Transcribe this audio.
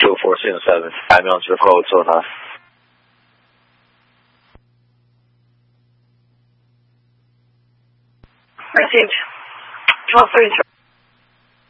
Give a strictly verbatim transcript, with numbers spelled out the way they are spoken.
two four seven seven. 百秒之后做呢。 Received. twelve thirty-three.